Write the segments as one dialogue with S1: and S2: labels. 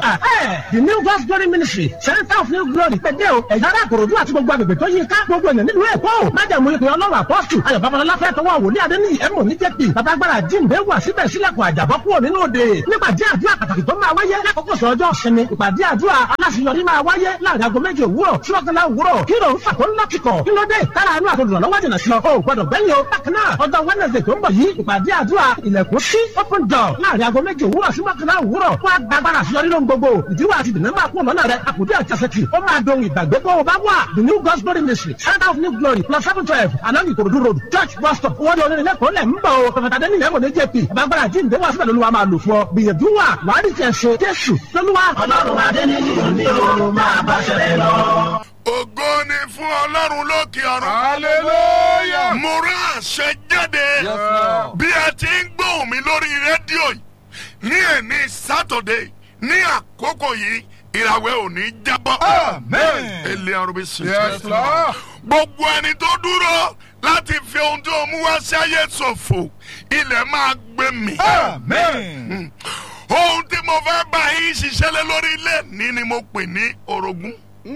S1: The New God's Glory Ministry Center of New Glory pẹ̀lẹ́ o ẹ̀yà ara àkòròdú àti gbogbo agbègbè tó yí ká gbogbo ènìyàn nílùú Èkó májàmú ìpè ọlọ́run apọ́sù ayọ̀ babalọ́lá fẹ́ tọwọ́ wòlíì adéníyì ẹ̀mọ́ ní jẹ́pì babagbára jíǹde wà síbẹ̀ sílẹ̀kùn àjàbọ́ kúrò nínú òde nípàdé àdúrà pàtàkì tó máa wáyé lákòókò sọ́jọ́ sinmi ìpàdé àdúrà aláṣeyọrí máa wáyé láàrin aago 7 òwúrọ̀ sí 11 òwúrọ̀ kí ló ń fà tó ń lọ́kìkọ̀ kí ló dé tára àánú àtòdùrọ̀ lọ́wọ́ jìnnà sí ọ o gbọ́dọ̀ gbẹ́yìn o bákan náà ọjọ́ Wednesday tó ń bọ̀ yìí ìpàdé àdúrà ilẹ̀kùn sí open door láàrin aago 7 òwúrọ̀ sí 11 òwúrọ̀ fún agbára àṣeyọrí lóhun gbogbo ìdíwọ́ àti ìdènà máa kú lọ́nà rẹ̀ àkùdé àjàsẹ̀kì ó máa dohun ìgbàgbé tó o bá wà the New God's Glory Ministry Center of New Glory plus 712 along Ikorodu road church bus stop owó ni onílẹ̀kùn lẹ̀ ń bọ̀ o pẹ̀fẹ̀tà dẹ́ni ìyẹn kò ní jẹ́ pì babagbára jíǹde wà síbẹ̀ lóluwà máa lò fún ọ gbìyànjú wà wàá rí tiẹ̀ ṣe Jésù lóluwà ọlọ́run adẹ́niyì òní o máa bá ṣẹlẹ̀ lọ.
S2: Ògo ni fún Ọlọ́run lókè ọ̀run.
S3: Hallelujah.
S2: Mo rán àṣẹ jáde bí ẹ ti ń gbóhùn mi lórí rédíò yìí ní ẹni Saturday ní àkókò yìí ìràwẹ̀ ò ní jábọ́.
S3: Amen.
S2: Ilé ọ̀run bí sùn.
S3: Yes, Lord.
S2: Gbogbo ẹni tó dúró láti fi ohun tó mú wá sí ayé ṣòfò ilẹ̀ máa gbé mi.
S3: Amen.
S2: Ohun tí mo fẹ́ bá yín ṣiṣẹ́ lé lórí ilé ni mo pè ní orogún.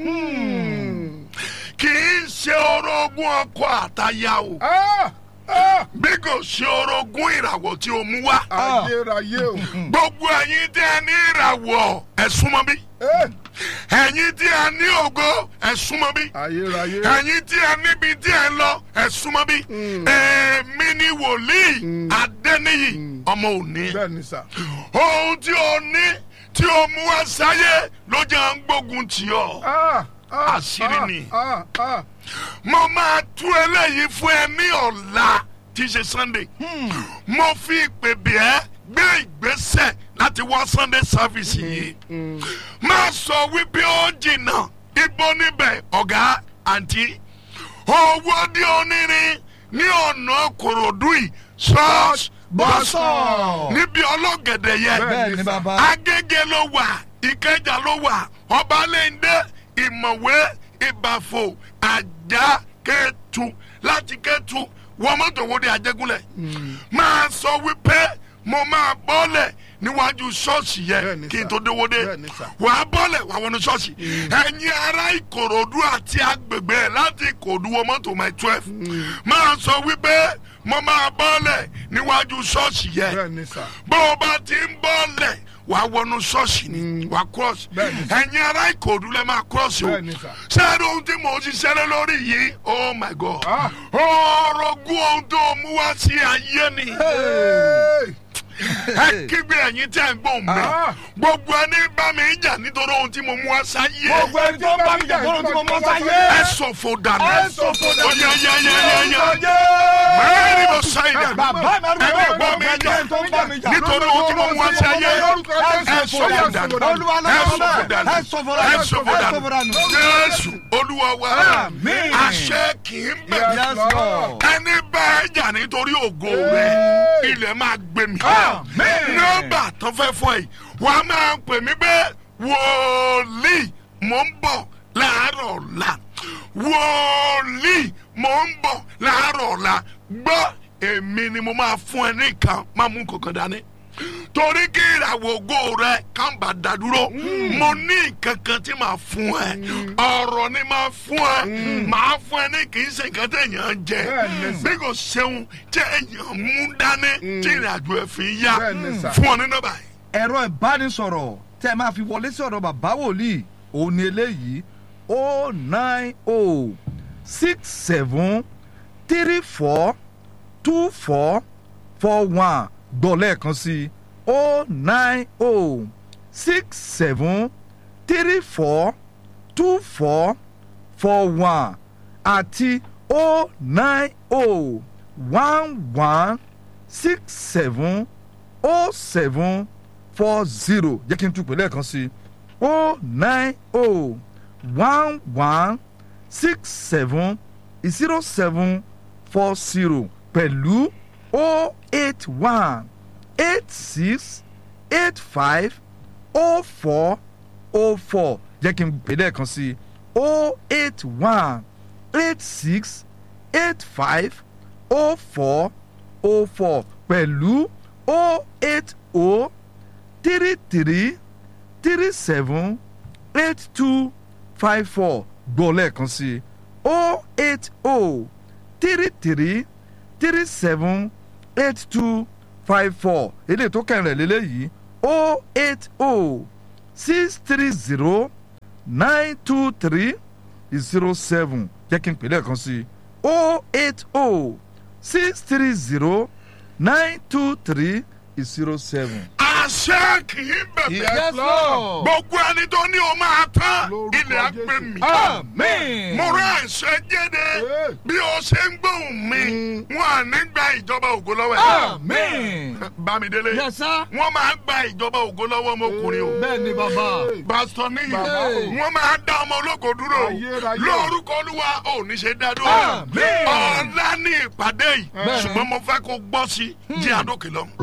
S2: Kì í ṣe orogún ọkọ àtaya o. Bí kò ṣe orogún ìràwọ̀ tí o mú wá.
S3: Ayérayé o.
S2: Gbogbo ẹ̀yin tí ẹ ní ìràwọ̀ ẹ súnmọ́ bí. Ẹ̀yin tí ẹ ní ògo ẹ súnmọ́ bí.
S3: Ayérayé.
S2: Ẹ̀yin tí ẹ níbi tí ẹ lọ ẹ súnmọ́ bí. Èmi ni wòlíì Adéníyì ọmọ òní.
S3: Bẹ́ẹ̀ni sà.
S2: Ohun tí o ní tí o mú wá sáyé ló jẹ́ ń gbógun tì ọ́. Àṣírí ni. Mo máa tú eléyìí fún ẹ ní ọ̀la tí í ṣe Sunday. Mo fi ìpè bí ẹ gbé ìgbésẹ̀ láti wá Sunday service yìí. Má sọ wípé ó jìnnà ibo níbẹ̀ ọ̀gá àǹtí. Owó dí onírin ní ọ̀nà Kòròdú yìí church bọ́sọ̀ níbi ọlọ́gẹ̀dẹ̀ yẹn.
S3: Bẹ́ẹ̀ni bàbá.
S2: Agége ló wà Ìkẹjà ló wà Ọbalẹ́ndé Ìmọ̀wé Ìbàfò Àjà Kétu láti Kétu wọ́n mọ́tò wo de Àjẹgúnlẹ̀. Máa sọ wípé mo máa bọ́lẹ̀ níwájú ṣọ́ọ̀ṣì yẹn kí n tó dé wọlé wà á bọ́lẹ̀ wà wọnú ṣọ́ọ̀ṣì. Ẹ̀yin ará Ìkòròdú àti agbègbè ẹ̀ láti Ìkòròdú wọ mọ́tò my 12 máa sọ wípé mo máa bọ́lẹ̀ níwájú ṣọ́ọ̀ṣì yẹn. Bó o bá ti ń bọ́lẹ̀ wà á wọnú ṣọ́ọ̀ṣì ni wà á cross. Ẹ̀yin ará Ìkòròdú lẹ́ máa cross o. Ṣé ohun tí mo ṣiṣẹ́ lé lórí yìí oh my God orogún ohun tó mú wá sí ayé ni. Ẹ kígbe ẹ̀yin tí ẹ ń gbóhùn mi. Gbogbo ẹni bá mi jà nítorí ohun tí mo mú wá sáyé.
S3: Gbogbo ẹni tó bá mi jà nítorí ohun tí mo mú wá sáyé.
S2: Ẹ ṣòfò dànù.
S3: Ẹ ṣòfò dànù.
S2: Yẹ́yẹ́yẹ́yẹ́. Mẹ́rin mo sọ ìdá.
S3: Bàbá mi
S2: Ẹni gbọ́ mi jà nítorí ohun tí mo mú wá sáyé. Ẹ ṣòfò dànù. Ẹ ṣòfò dànù. Ẹ ṣòfò dànù. Jésù Olúwa wa. Àṣẹ kì í bẹ̀rẹ̀. Ẹni bá ẹ jà nítorí ògo rẹ̀ ilẹ̀ máa gbé mi. Nọ́mbà tó fẹ́ fọ́ yìí wà á máa pè mí pé wòlíì mò ń bọ̀ láàárọ̀ ọ̀la wòlíì mò ń bọ̀ láàárọ̀ ọ̀la gbọ́ èmi ni mo máa fún ẹ nìkan máa mú kankan dání torí kí ìràwọ̀ ògo rẹ kàn bá dádúró mo ní nǹkan kan tí màá fún ẹ ọ̀rọ̀ ni màá fún ẹ màá fún ẹ ní kì í ṣe nǹkan tí èèyàn jẹ bí kò ṣeun tí èèyàn mú dání tí ìrìnàjò ẹ fi yá fún ọ ní nọ́mbà yìí.
S4: ẹ̀rọ ìbánisọ̀rọ̀ tẹ́ ẹ máa fi wọlé sí ọ̀dọ̀ bàbá wòlíì òun ni eléyìí 09067342441 gbọ́ lẹ́ẹ̀kan sí 09067342441 àti 09011670740 jẹ́ kí n tún pè lẹ́ẹ̀kan sí 09011670740 pẹ̀lú 08186850404 jẹ́ kí n pè lẹ́ẹ̀kan sí 08186850404 pẹ̀lú 08033 08033328254 gbọ́ lẹ́ẹ̀kan sí 08033378254 eléyìí tó kẹrin rẹ̀ lélẹ́yìí 08063092307 jẹ́ kí n pè lẹ́ẹ̀kan sí 08063092307.
S2: àṣẹ kì í bẹ̀bẹ̀.
S3: Yes, Lord.
S2: gbogbo ẹni tó ní o máa tán
S3: Lórúkọ
S2: ilẹ̀
S3: Jésù.
S2: àgbẹ̀ mi.
S4: Amen.
S2: mo rán àṣẹ jáde bí o ṣe ń gbóhùn mi wọn à ní gba ìjọba ògo lọ́wọ́ ẹ̀.
S4: Amen.
S2: Bámidélé
S4: Yes, sir.
S2: wọ́n máa gba ìjọba ògo lọ́wọ́ ọmọkùnrin o.
S4: Bẹ́ẹ̀ni bàbá.
S2: pásítọ̀ níyì
S3: Bàbá o.
S2: wọ́n máa dá ọmọ ológo dúró o.
S3: Ayérayé.
S2: lórúkọ Olúwa ò ní ṣe dá dúró.
S4: Amen.
S2: ọ̀la ní ìpàdé yìí ṣùgbọ́n mo fẹ́ kó gbọ́ sí jí àdókè lọ.